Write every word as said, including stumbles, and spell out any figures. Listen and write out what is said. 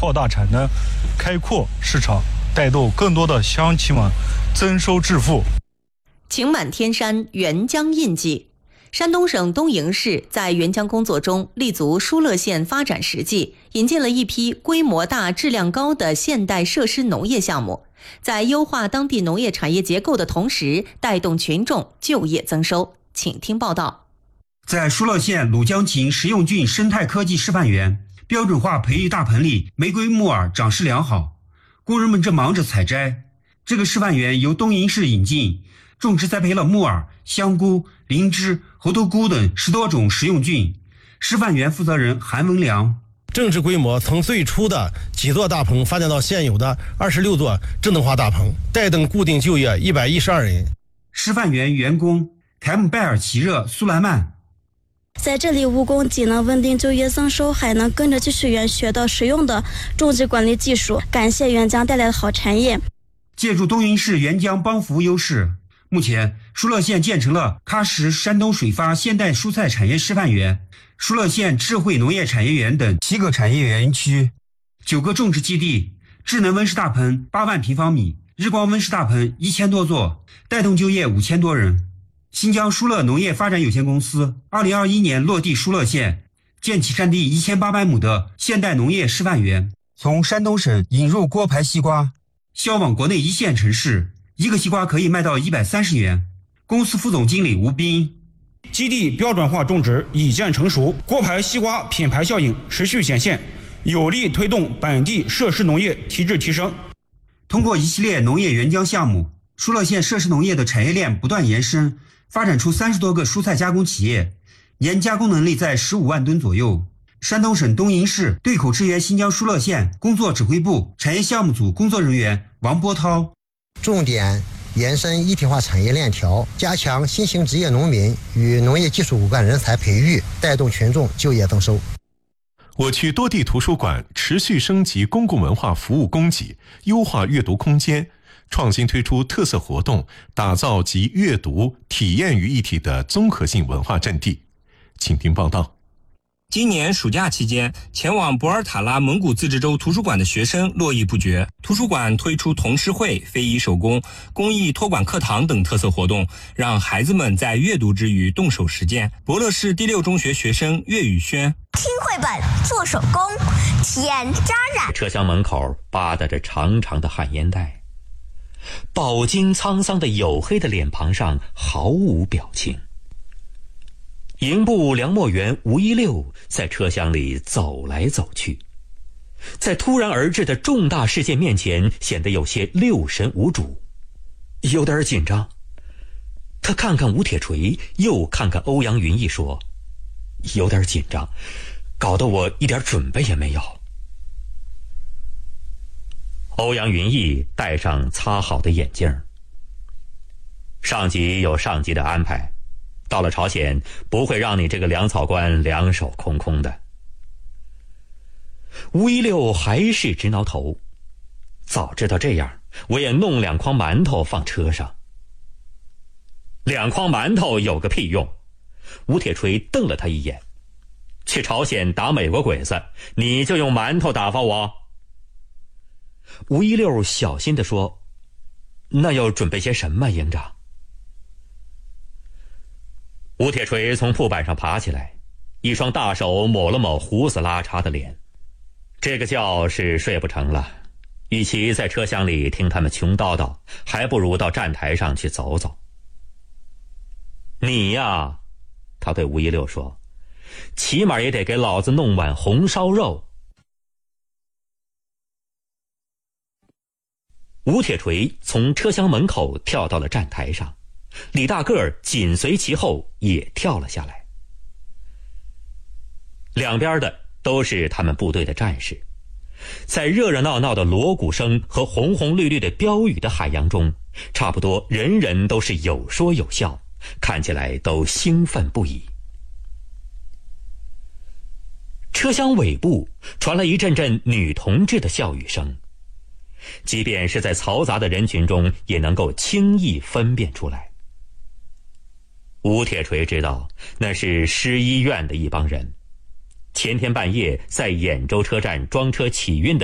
扩大产能，开阔市场，带动更多的乡亲们增收致富。 晴满天山，沅江印记。山东省东营市在沅江工作中立足疏勒县发展实际，引进了一批规模大、质量高的现代设施农业项目，在优化当地农业产业结构的同时，带动群众就业增收。请听报道。 在疏勒县鲁江秦实用菌生态科技示范园，标准化培育大棚里玫瑰木耳长势良好，工人们正忙着采摘。这个示范园由东营市引进，种植栽培了木耳、香菇、灵芝、猴头菇等十多种食用菌。示范园负责人韩文良： 正式规模从最初的几座大棚发展到现有的二十六座智能化大棚，带动固定就业一百一十二人。 示范园员工凯姆拜尔奇热苏莱曼： 在这里，务工既能稳定就业增收，还能跟着技术员学到实用的种植管理技术，感谢沅江带来的好产业。 借助东营市沅江帮扶优势，目前疏勒县建成了喀什山东水发现代蔬菜产业示范园、疏勒县智慧农业产业园等七个产业园区，九个种植基地，智能温室大棚八万平方米，日光温室大棚一千多座，带动就业五千多人。新疆疏勒农业发展有限公司二零二一年落地疏勒县，建起占地一千八百亩的现代农业示范园，从山东省引入锅牌西瓜，销往国内一线城市，一个西瓜可以卖到一百三十元。公司副总经理吴斌： 基地标准化种植已见成熟，锅牌西瓜品牌效应持续显现，有力推动本地设施农业提质提升。 通过一系列农业援疆项目，疏勒县设施农业的产业链不断延伸，发展出三十多个蔬菜加工企业，年加工能力在十五万吨左右。山东省东营市对口支援新疆疏勒县工作指挥部产业项目组工作人员王波涛： 重点延伸一体化产业链条，加强新型职业农民与农业技术骨干人才培育，带动群众就业增收。 我区多地图书馆持续升级公共文化服务供给，优化阅读空间，创新推出特色活动，打造集阅读、体验于一体的综合性文化阵地。请听报道。 今年暑假期间，前往博尔塔拉蒙古自治州图书馆的学生络绎不绝。图书馆推出童诗会、非遗手工、公益托管课堂等特色活动，让孩子们在阅读之余动手实践。博乐市第六中学学生岳宇轩： 听绘本，做手工，体验扎染。 车厢门口扒搭着长长的旱烟袋，饱经沧桑的黝黑的脸庞上毫无表情。营部梁墨园吴一六在车厢里走来走去，在突然而至的重大事件面前显得有些六神无主，有点紧张。他看看吴铁锤，又看看欧阳云逸，说：有点紧张，搞得我一点准备也没有。欧阳云逸戴上擦好的眼镜，上级有上级的安排，到了朝鲜不会让你这个粮草官两手空空的。吴一六还是直挠头，早知道这样，我也弄两筐馒头放车上。两筐馒头有个屁用！吴铁锤瞪了他一眼，去朝鲜打美国鬼子，你就用馒头打发我？吴一六小心地说：那要准备些什么，营长？吴铁锤从铺板上爬起来，一双大手抹了抹胡子拉碴的脸。这个觉是睡不成了，与其在车厢里听他们穷叨叨，还不如到站台上去走走。你呀，他对吴一六说，起码也得给老子弄碗红烧肉。吴铁锤从车厢门口跳到了站台上，李大个儿紧随其后也跳了下来。两边的都是他们部队的战士，在热热闹闹的锣鼓声和红红绿绿的标语的海洋中，差不多人人都是有说有笑，看起来都兴奋不已。车厢尾部传来一阵阵女同志的笑语声，即便是在嘈杂的人群中也能够轻易分辨出来。吴铁锤知道那是师医院的一帮人，前天半夜在兖州车站装车起运的